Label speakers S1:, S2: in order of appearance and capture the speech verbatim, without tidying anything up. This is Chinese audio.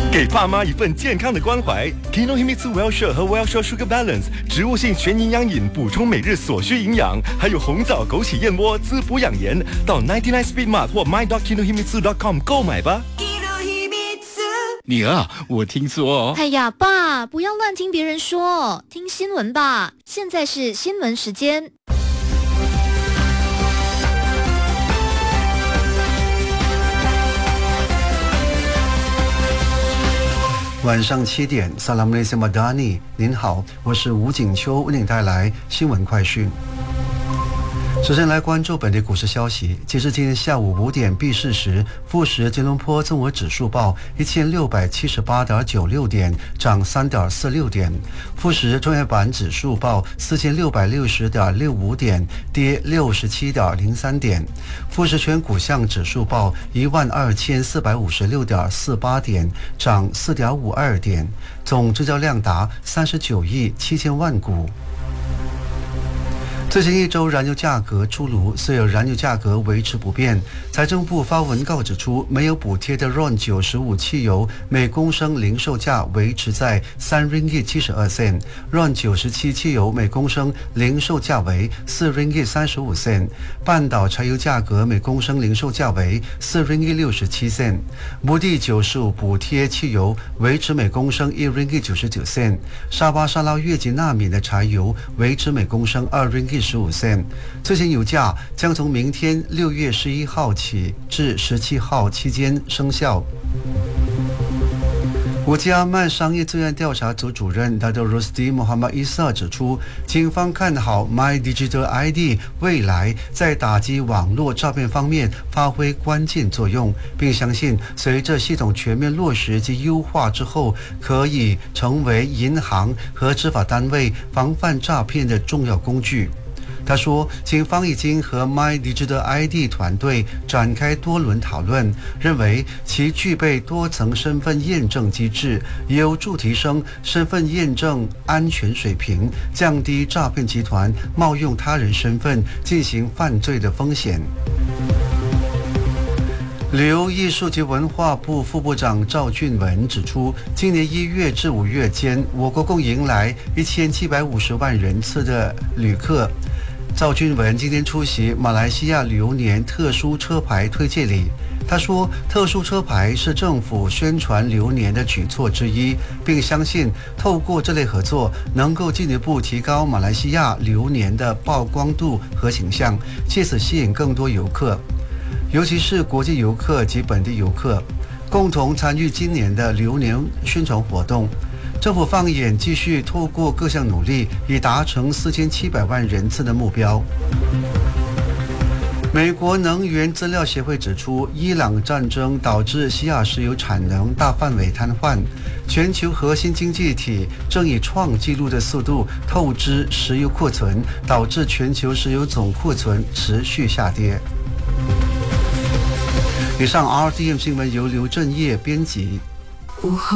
S1: 给爸妈一份健康的关怀。Kinohimitsu Wellshore 和 Wellshore Sugar Balance 植物性全营养饮，补充每日所需营养，还有红枣、枸杞燕窝滋补养颜。到九十九 Speed Mart 或 my dot kinohimitsu dot com 购买吧。
S2: 女儿，我听说……
S3: 哎呀，爸，不要乱听别人说，听新闻吧。现在是新闻时间。
S4: 晚上七点 Assalamualaikum Madani， 您好，我是吴景秋，为您带来新闻快讯。首先来关注本地股市消息。截至今天下午五点闭市时，富时吉隆坡综合指数报一千六百七十八点九六点，涨三点四六点；富时创业板指数报四千六百六十点六五点，跌六十七点零三点；富时全股项指数报一万二千四百五十六点四八点，涨四点五二点，总成交量达三十九亿七千万股。最近一周燃油价格出炉，虽有燃油价格维持不变。财政部发文告指出，没有补贴的 R O N 九十五汽油每公升零售价维持在三 ringgit 七十二 cent，R O N 九十七汽油每公升零售价为四 ringgit 三十五 cent， 半岛柴油价格每公升零售价为四 ringgit 六十七 cent， 目的九十五补贴汽油维持每公升一 ringgit 九十九 cent， 沙巴沙捞越级纳米的柴油维持每公升二 ringgit十五 cent。最新油价将从明天六月十一号起至十七号期间生效。国家慢商业罪案调查组主任 Dato Rosdi Muhammad Isa 指出，警方看好 My Digital I D 未来在打击网络诈骗方面发挥关键作用，并相信随着系统全面落实及优化之后，可以成为银行和执法单位防范诈骗的重要工具。他说，警方已经和 My Digital I D 团队展开多轮讨论，认为其具备多层身份验证机制，有助提升身份验证安全水平，降低诈骗集团冒用他人身份进行犯罪的风险。旅游艺术及文化部副部长赵俊文指出，今年一月至五月间，我国共迎来一千七百五十万人次的旅客。赵俊文今天出席马来西亚旅游年特殊车牌推介礼，他说，特殊车牌是政府宣传旅游年的举措之一，并相信透过这类合作，能够进一步提高马来西亚旅游年的曝光度和形象，借此吸引更多游客，尤其是国际游客及本地游客，共同参与今年的旅游年宣传活动。政府放眼继续透过各项努力，以达成四千七百万人次的目标。美国能源资料协会指出，伊朗战争导致西亚石油产能大范围瘫痪，全球核心经济体正以创纪录的速度透支石油库存，导致全球石油总库存持续下跌。以上 R T M 新闻由刘振业编辑。午后